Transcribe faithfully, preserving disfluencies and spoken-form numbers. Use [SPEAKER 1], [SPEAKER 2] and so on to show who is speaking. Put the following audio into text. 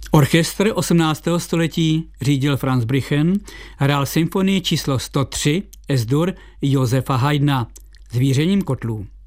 [SPEAKER 1] Orchestr osmnáctého století řídil Franz Brichen, hrál symfonii číslo sto tři Es-dur Josefa Haydna s vířením kotlů.